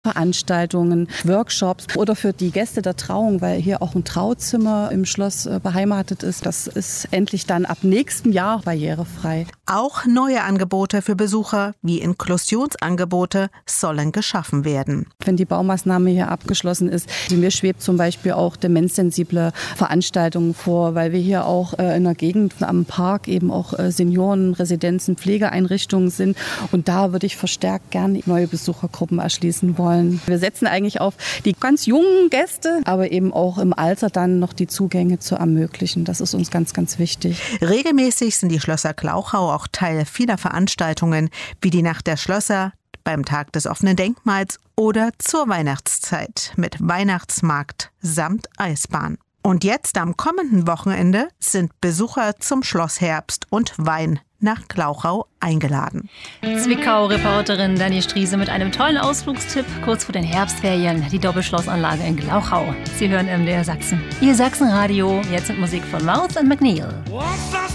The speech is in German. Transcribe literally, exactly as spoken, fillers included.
Veranstaltungen, Workshops oder für die Gäste der Trauung, weil hier auch ein Trauzimmer im Schloss beheimatet ist. Das ist endlich dann ab nächstem Jahr barrierefrei. Auch neue Angebote für Besucher wie Inklusionsangebote sollen geschaffen werden. Wenn die Baumaßnahme hier abgeschlossen ist, mir schwebt zum Beispiel auch demenzsensible Veranstaltungen vor, weil wir hier auch in der Gegend am Park eben auch Seniorenresidenzen, Pflegeeinrichtungen sind. Und da würde ich verstärkt gerne neue Besuchergruppen erschließen wollen. Wir setzen eigentlich auf die ganz jungen Gäste, aber eben auch im Alter dann noch die Zugänge zu ermöglichen. Das ist uns ganz, ganz wichtig. Regelmäßig sind die Schlösser Glauchau auch Teil vieler Veranstaltungen, wie die Nacht der Schlösser, beim Tag des offenen Denkmals oder zur Weihnachtszeit mit Weihnachtsmarkt samt Eisbahn. Und jetzt am kommenden Wochenende sind Besucher zum Schloss Herbst und Wein nach Glauchau eingeladen. Zwickau-Reporterin Dani Striese mit einem tollen Ausflugstipp kurz vor den Herbstferien. Die Doppelschlossanlage in Glauchau. Sie hören M D R Sachsen. Ihr Sachsenradio. Jetzt mit Musik von Mouth and McNeil.